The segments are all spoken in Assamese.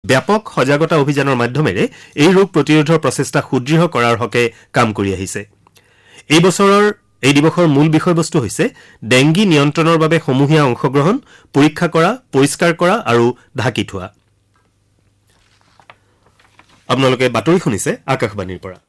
ব্যাপক সজাগতা অভিযানৰ মাধ্যমেৰে এই ৰোগ প্ৰতিৰোধৰ প্ৰচেষ্টা সুদৃঢ় কৰাৰ হকে কাম কৰি আহিছে। এই দিৱসৰ মূল বিষয়বস্তু হৈছে ডেংগি নিয়ন্ত্ৰণৰ বাবে সমূহীয়া অংশগ্ৰহণ, পৰীক্ষা কৰা, পৰিষ্কাৰ কৰা আৰু ঢাকি থোৱা। আপোনালোকে বাতৰি শুনিছে আকাশবাণীৰ পৰা।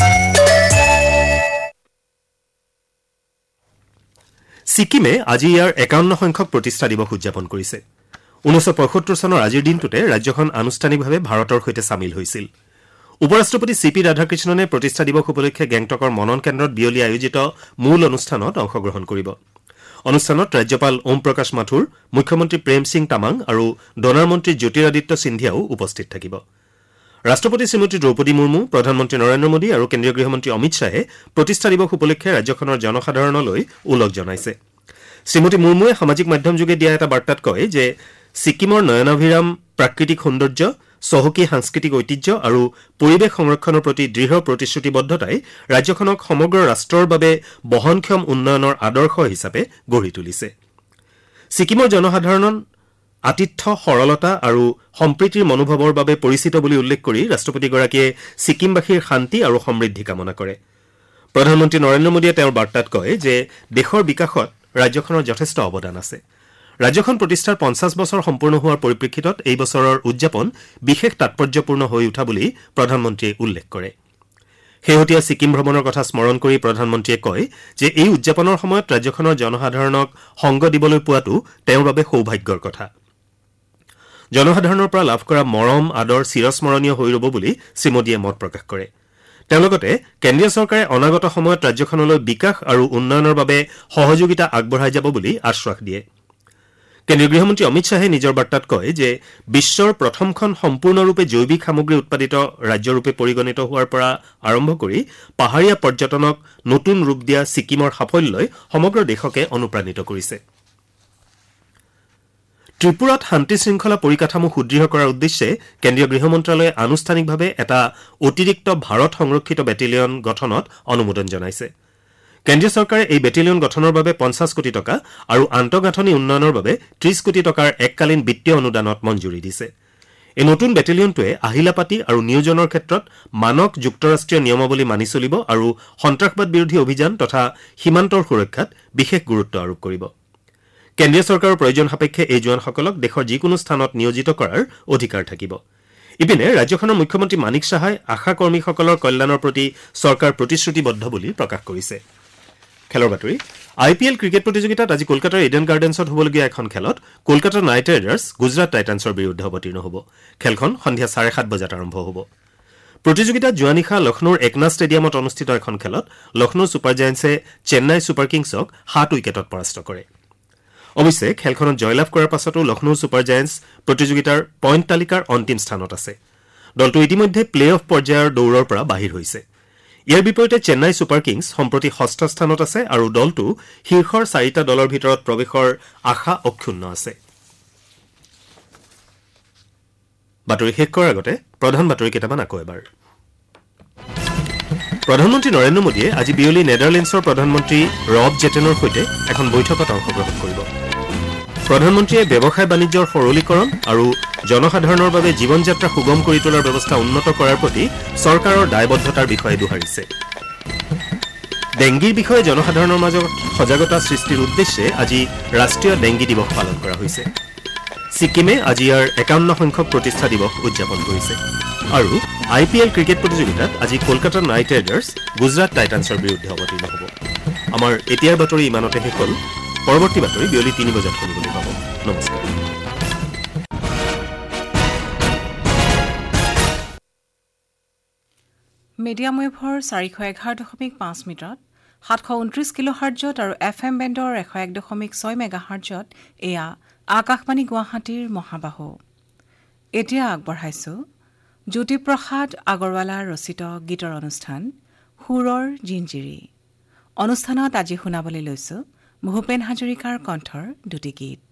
ছিকিমে আজি ইয়াৰ ৫১ সংখ্যক প্ৰতিষ্ঠা দিৱস উদযাপন কৰিছে। ১৯৭৫ চনৰ আজিৰ দিনটোতে ৰাজ্যখন আনুষ্ঠানিকভাৱে ভাৰতৰ সৈতে চামিল হৈছিল। উপ ৰাষ্ট্ৰপতি চি পি ৰাধাকৃষ্ণনে প্ৰতিষ্ঠা দিৱস উপলক্ষে গেংটকৰ মনন কেন্দ্ৰত বিয়লি আয়োজিত মূল অনুষ্ঠানত অংশগ্ৰহণ কৰিব। অনুষ্ঠানত ৰাজ্যপাল ওম প্ৰকাশ মাথুৰ, মুখ্যমন্ত্ৰী প্ৰেম সিং তামাং আৰু ডনাৰ মন্ত্ৰী জ্যোতিৰাদিত্য সিন্ধিয়াও উপস্থিত থাকিব। ৰাষ্ট্ৰপতি শ্ৰীমতী দ্ৰৌপদী মুৰ্মু, প্ৰধানমন্ত্ৰী নৰেন্দ্ৰ মোদী আৰু কেন্দ্ৰীয় গৃহমন্ত্ৰী অমিত শ্বাহে প্ৰতিষ্ঠা দিৱস উপলক্ষে ৰাজ্যখনৰ জনসাধাৰণলৈ ওলগ জনাইছে। শ্ৰীমতী মুৰ্মুৱে সামাজিক মাধ্যমযোগে দিয়া এটা বাৰ্তাত কয় যে ছিকিমৰ নয়নাভিৰাম প্ৰাকৃতিক সৌন্দৰ্য, চহকী সাংস্কৃতিক ঐতিহ্য আৰু পৰিৱেশ সংৰক্ষণৰ প্ৰতি দৃঢ় প্ৰতিশ্ৰুতিবদ্ধতাই ৰাজ্যখনক সমগ্ৰ ৰাষ্ট্ৰৰ বাবে বহনক্ষম উন্নয়নৰ আদৰ্শ হিচাপে গঢ়ি তুলিছে। ছিকিমৰ জনসাধাৰণ আতিথ্য, সৰলতা আৰু সম্প্ৰীতিৰ মনোভাৱৰ বাবে পৰিচিত বুলি উল্লেখ কৰি ৰাষ্ট্ৰপতিগৰাকীয়ে ছিকিমবাসীৰ শান্তি আৰু সমৃদ্ধি কামনা কৰে। প্ৰধানমন্ত্ৰী নৰেন্দ্ৰ মোদীয়ে তেওঁৰ বাৰ্তাত কয় যে দেশৰ বিকাশত ৰাজ্যখনৰ যথেষ্ট অৱদান আছে। ৰাজ্যখন প্ৰতিষ্ঠাৰ ৫০ বছৰ সম্পূৰ্ণ হোৱাৰ পৰিপ্ৰেক্ষিতত এই বছৰৰ উদযাপন বিশেষ তাৎপৰ্যপূৰ্ণ হৈ উঠা বুলি প্ৰধানমন্ত্ৰীয়ে উল্লেখ কৰে। শেহতীয়া ছিকিম ভ্ৰমণৰ কথা স্মৰণ কৰি প্ৰধানমন্ত্ৰীয়ে কয় যে এই উদযাপনৰ সময়ত ৰাজ্যখনৰ জনসাধাৰণক সংগ দিবলৈ পোৱাটো তেওঁৰ বাবে সৌভাগ্যৰ কথা। জনসাধাৰণৰ পৰা লাভ কৰা মৰম আদৰ চিৰস্মৰণীয় হৈ ৰব বুলি শ্ৰীমোদীয়ে মত প্ৰকাশ কৰে। তেওঁ লগতে কেন্দ্ৰীয় চৰকাৰে অনাগত সময়ত ৰাজ্যখনলৈ বিকাশ আৰু উন্নয়নৰ বাবে সহযোগিতা আগবঢ়াই যাব বুলি আশ্বাস দিয়ে। কেন্দ্ৰীয় গৃহমন্ত্ৰী অমিত শ্বাহে নিজৰ বাৰ্তাত কয় যে বিশ্বৰ প্ৰথমখন সম্পূৰ্ণৰূপে জৈৱিক সামগ্ৰী উৎপাদিত ৰাজ্যৰূপে পৰিগণিত হোৱাৰ পৰা আৰম্ভ কৰি পাহাৰীয়া পৰ্যটনক নতুন ৰূপ দিয়া ছিকিমৰ সাফল্যই সমগ্ৰ দেশকে অনুপ্ৰাণিত কৰিছে। ত্ৰিপুৰাত শান্তি শৃংখলা পৰিকাঠামো সুদৃঢ় কৰাৰ উদ্দেশ্যে কেন্দ্ৰীয় গৃহ মন্ত্ৰালয়ে আনুষ্ঠানিকভাৱে এটা অতিৰিক্ত ভাৰত সংৰক্ষিত বেটেলিয়ন গঠনত অনুমোদন জনাইছে। কেন্দ্ৰীয় চৰকাৰে এই বেটেলিয়ন গঠনৰ বাবে ৫০ কোটি টকা আৰু আন্তঃগাঁথনি উন্নয়নৰ বাবে ৩০ কোটি টকাৰ এককালীন বিত্তীয় অনুদানত মঞ্জুৰি দিছে। এই নতুন বেটেলিয়নটোৱে আহিলাপাতি আৰু নিয়োজনৰ ক্ষেত্ৰত মানক যুক্তৰাষ্ট্ৰীয় নিয়মাৱলী মানি চলিব আৰু সন্ত্ৰাসবাদ বিৰোধী অভিযান তথা সীমান্তৰ সুৰক্ষাত বিশেষ গুৰুত্ব আৰোপ কৰিব। কেন্দ্ৰীয় চৰকাৰৰ প্ৰয়োজন সাপেক্ষে এই জোৱানসকলক দেশৰ যিকোনো স্থানত নিয়োজিত কৰাৰ অধিকাৰ থাকিব। ইপিনে ৰাজ্যখনৰ মুখ্যমন্ত্ৰী মানিক সাহাই আশা কৰ্মীসকলৰ কল্যাণৰ প্ৰতি চৰকাৰ প্ৰতিশ্ৰুতিবদ্ধ বুলি প্ৰকাশ কৰিছে। খেলৰ বাতৰি। IPL ক্ৰিকেট প্ৰতিযোগিতাত আজি কলকাতাৰ ইডেন গাৰ্ডেন্সত হ'বলগীয়া এখন খেলত কলকাতা নাইট ৰাইডাৰ্ছ গুজৰাট টাইটান্ছৰ বিৰুদ্ধে অৱতীৰ্ণ হ'ব। খেলখন সন্ধিয়া 7:30 বজাত আৰম্ভ হ'ব। প্ৰতিযোগিতাত যোৱা নিশা লক্ষ্ণৌৰ একনাথ ষ্টেডিয়ামত অনুষ্ঠিত এখন খেলত লক্ষ্ণৌ ছুপাৰ জায়েণ্টছে চেন্নাই ছুপাৰ কিংছক 7 উইকেটত পৰাস্ত কৰে। অৱশ্যে খেলখনত জয়লাভ কৰাৰ পাছতো লক্ষ্ণৌ ছুপাৰ জায়েণ্টছ প্ৰতিযোগিতাৰ পইণ্ট তালিকাৰ অন্তিম স্থানত আছে। দলটো ইতিমধ্যে প্লে অফ পৰ্যায়ৰ দৌৰৰ পৰা বাহিৰ হৈছে। ইয়াৰ বিপৰীতে চেন্নাই ছুপাৰ কিংছ সম্প্ৰতি 6ষ্ঠ স্থানত আছে আৰু দলটো শীৰ্ষৰ 4টা দলৰ ভিতৰত প্ৰৱেশৰ আশা অক্ষুণ্ণ আছে। বাতৰি শেষ কৰাৰ আগতে প্ৰধান বাতৰি কেইটামান আকৌ এবাৰ। প্ৰধানমন্ত্ৰী নৰেন্দ্ৰ মোদীয়ে আজি বিয়লি নেডাৰলেণ্ডছৰ প্ৰধানমন্ত্ৰী ৰব জেটেনৰ সৈতে এখন বৈঠকত অংশগ্ৰহণ কৰিব। প্ৰধানমন্ত্ৰীয়ে ব্যৱসায় বাণিজ্যৰ সৰলীকৰণ আৰু জনসাধাৰণৰ বাবে জীৱন যাত্ৰা সুগম কৰি তোলাৰ ব্যৱস্থা উন্নত কৰাৰ প্ৰতি চৰকাৰৰ দায়বদ্ধতাৰ বিষয়ে দোহাৰিছে। ডেংগিৰ বিষয়ে জনসাধাৰণৰ মাজত সজাগতা সৃষ্টিৰ উদ্দেশ্যে আজি ৰাষ্ট্ৰীয় ডেংগি দিৱস পালন কৰা হৈছে। ছিকিমে আজি ইয়াৰ ৫১ সংখ্যক প্ৰতিষ্ঠা দিৱস উদযাপন কৰিছে। আৰু IPL ক্ৰিকেট প্ৰতিযোগিতাত আজি কলকাতা নাইট ৰাইডাৰ্ছ গুজৰাট টাইটান্ছৰ বিৰুদ্ধে অৱতীৰ্ণ হ'ব। আমাৰ এতিয়াৰ বাতৰি ইমানতে শেষ হ'ল। পৰৱৰ্তী বাতৰি বিয়লি 3 বজাত শুনিবলৈ পাব। নমস্কাৰ। মিডিয়াম ৱেভৰ 411.5 মিটাৰত 729 কিলোহাৰ্টজত আৰু FM বেণ্ডৰ 101.6 মেগাহাৰ্টজত এয়া আকাশবাণী গুৱাহাটীৰ মহাবাহু। এতিয়া আগবঢ়াইছো জ্যোতিপ্ৰসাদ আগৰৱালাৰ ৰচিত গীতৰ অনুষ্ঠান সুৰৰ জিঞ্জিৰি। অনুষ্ঠানত আজি শুনাবলৈ লৈছো ভূপেন হাজৰিকাৰ কণ্ঠৰ দুটি গীত।